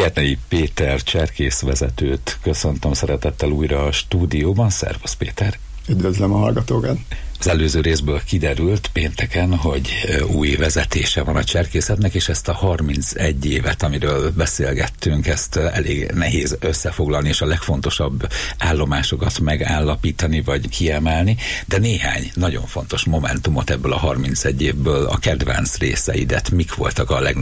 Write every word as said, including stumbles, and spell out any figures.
Gertnei Péter cserkészvezetőt köszöntöm szeretettel újra a stúdióban. Szervusz, Péter! Üdvözlöm a hallgatókat! Az előző részből kiderült pénteken, hogy új vezetése van a cserkészetnek, és ezt a harmincegy évet, amiről beszélgettünk, ezt elég nehéz összefoglalni, és a legfontosabb állomásokat megállapítani, vagy kiemelni, de néhány nagyon fontos momentumot ebből a harmincegy évből, a kedvenc részeidet, mik voltak a legnagyobb